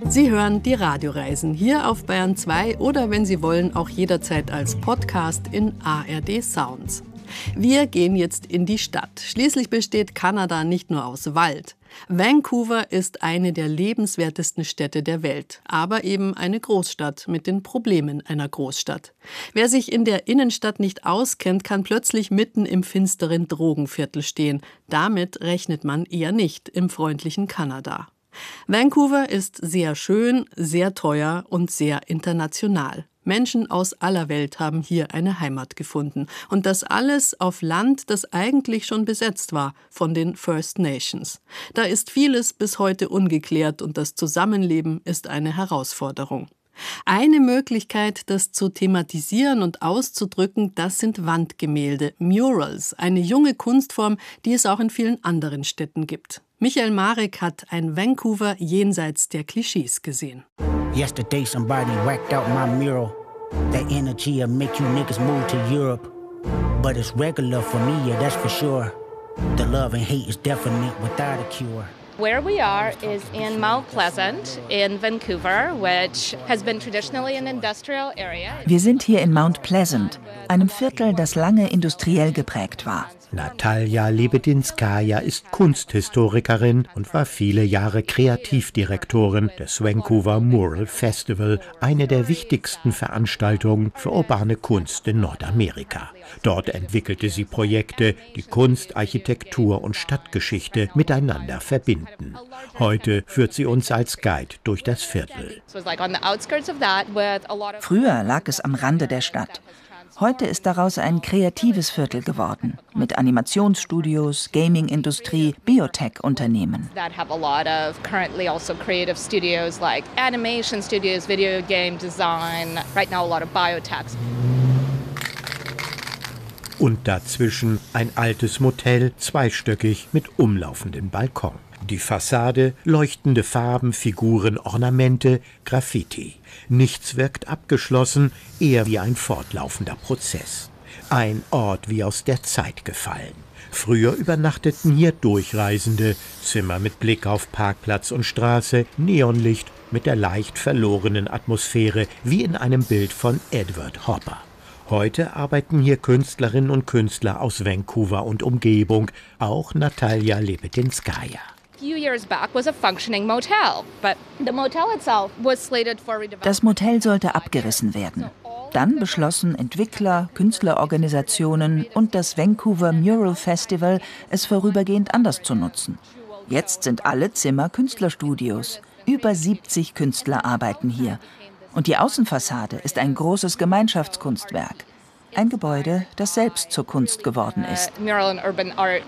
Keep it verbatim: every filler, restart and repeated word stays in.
Sie hören die Radioreisen hier auf Bayern zwei oder wenn Sie wollen auch jederzeit als Podcast in A R D Sounds. Wir gehen jetzt in die Stadt. Schließlich besteht Kanada nicht nur aus Wald. Vancouver ist eine der lebenswertesten Städte der Welt, aber eben eine Großstadt mit den Problemen einer Großstadt. Wer sich in der Innenstadt nicht auskennt, kann plötzlich mitten im finsteren Drogenviertel stehen. Damit rechnet man eher nicht im freundlichen Kanada. Vancouver ist sehr schön, sehr teuer und sehr international. Menschen aus aller Welt haben hier eine Heimat gefunden. Und das alles auf Land, das eigentlich schon besetzt war von den First Nations. Da ist vieles bis heute ungeklärt und das Zusammenleben ist eine Herausforderung. Eine Möglichkeit, das zu thematisieren und auszudrücken, das sind Wandgemälde, Murals, eine junge Kunstform, die es auch in vielen anderen Städten gibt. Michael Marek hat ein Vancouver jenseits der Klischees gesehen. Yesterday somebody whacked out my mural. That energy'll make you niggas move to Europe. But it's regular for me, yeah, that's for sure. The love and hate is definite without a cure. Where we are is in Mount Pleasant in Vancouver, which has been traditionally an industrial area. Wir sind hier in Mount Pleasant, einem Viertel, das lange industriell geprägt war. Natalja Lebedinskaja ist Kunsthistorikerin und war viele Jahre Kreativdirektorin des Vancouver Mural Festival, eine der wichtigsten Veranstaltungen für urbane Kunst in Nordamerika. Dort entwickelte sie Projekte, die Kunst, Architektur und Stadtgeschichte miteinander verbinden. Heute führt sie uns als Guide durch das Viertel. Früher lag es am Rande der Stadt. Heute ist daraus ein kreatives Viertel geworden, mit Animationsstudios, Gaming-Industrie, Biotech-Unternehmen. Und dazwischen ein altes Motel, zweistöckig mit umlaufendem Balkon. Die Fassade, leuchtende Farben, Figuren, Ornamente, Graffiti. Nichts wirkt abgeschlossen, eher wie ein fortlaufender Prozess. Ein Ort wie aus der Zeit gefallen. Früher übernachteten hier Durchreisende, Zimmer mit Blick auf Parkplatz und Straße, Neonlicht mit der leicht verlorenen Atmosphäre, wie in einem Bild von Edward Hopper. Heute arbeiten hier Künstlerinnen und Künstler aus Vancouver und Umgebung, auch Natalja Lebedinskaja. Das Motel sollte abgerissen werden. Dann beschlossen Entwickler, Künstlerorganisationen und das Vancouver Mural Festival, es vorübergehend anders zu nutzen. Jetzt sind alle Zimmer Künstlerstudios. Über siebzig Künstler arbeiten hier. Und die Außenfassade ist ein großes Gemeinschaftskunstwerk. Ein Gebäude, das selbst zur Kunst geworden ist. Mural and urban art